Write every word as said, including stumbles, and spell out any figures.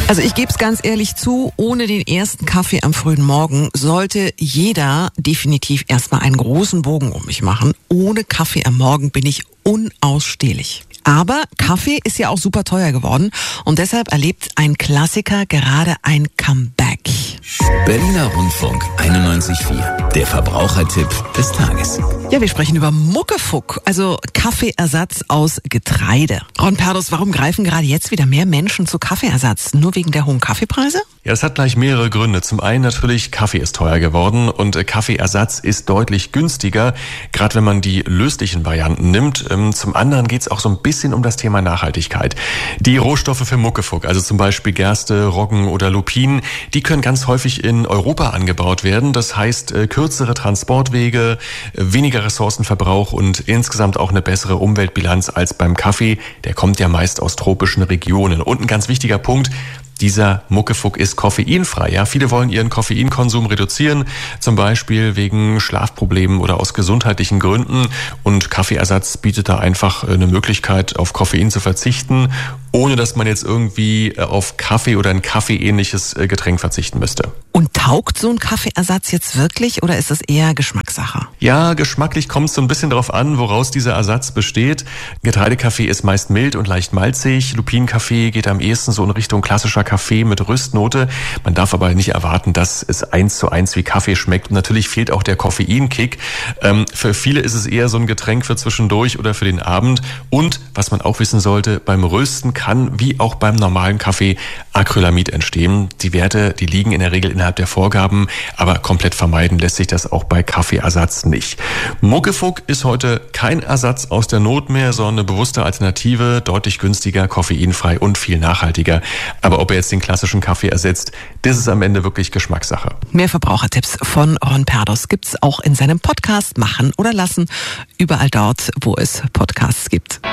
Also ich gebe es ganz ehrlich zu, ohne den ersten Kaffee am frühen Morgen sollte jeder definitiv erstmal einen großen Bogen um mich machen. Ohne Kaffee am Morgen bin ich unausstehlich. Aber Kaffee ist ja auch super teuer geworden und deshalb erlebt ein Klassiker gerade ein Comeback. Berliner Rundfunk einundneunzig Komma vier, der Verbrauchertipp des Tages. Ja, wir sprechen über Muckefuck, also Kaffeeersatz aus Getreide. Ron Perdus, warum greifen gerade jetzt wieder mehr Menschen zu Kaffeeersatz? Nur wegen der hohen Kaffeepreise? Ja, es hat gleich mehrere Gründe. Zum einen natürlich, Kaffee ist teuer geworden und Kaffeeersatz ist deutlich günstiger, gerade wenn man die löslichen Varianten nimmt. Zum anderen geht es auch so ein bisschen um das Thema Nachhaltigkeit. Die Rohstoffe für Muckefuck, also zum Beispiel Gerste, Roggen oder Lupinen, die können ganz häufig in Europa angebaut werden. Das heißt, kürzere Transportwege, weniger Ressourcenverbrauch und insgesamt auch eine bessere Umweltbilanz als beim Kaffee. Der kommt ja meist aus tropischen Regionen. Und ein ganz wichtiger Punkt: Dieser Muckefuck ist koffeinfrei. Ja, viele wollen ihren Koffeinkonsum reduzieren, zum Beispiel wegen Schlafproblemen oder aus gesundheitlichen Gründen. Und Kaffeeersatz bietet da einfach eine Möglichkeit, auf Koffein zu verzichten, ohne dass man jetzt irgendwie auf Kaffee oder ein kaffeeähnliches Getränk verzichten müsste. Und taugt so ein Kaffeeersatz jetzt wirklich oder ist es eher Geschmackssache? Ja, geschmacklich kommt es so ein bisschen darauf an, woraus dieser Ersatz besteht. Getreidekaffee ist meist mild und leicht malzig. Lupinenkaffee geht am ehesten so in Richtung klassischer Kaffee mit Röstnote. Man darf aber nicht erwarten, dass es eins zu eins wie Kaffee schmeckt. Und natürlich fehlt auch der Koffeinkick. Ähm, für viele ist es eher so ein Getränk für zwischendurch oder für den Abend. Und was man auch wissen sollte, beim Rösten kann, wie auch beim normalen Kaffee, Acrylamid entstehen. Die Werte, die liegen in der Regel innerhalb der Vorgaben, aber komplett vermeiden lässt sich das auch bei Kaffeeersatz nicht. Muckefuck ist heute kein Ersatz aus der Not mehr, sondern eine bewusste Alternative, deutlich günstiger, koffeinfrei und viel nachhaltiger. Aber ob er jetzt den klassischen Kaffee ersetzt, das ist am Ende wirklich Geschmackssache. Mehr Verbrauchertipps von Ron Perdus gibt's auch in seinem Podcast Machen oder Lassen, überall dort, wo es Podcasts gibt.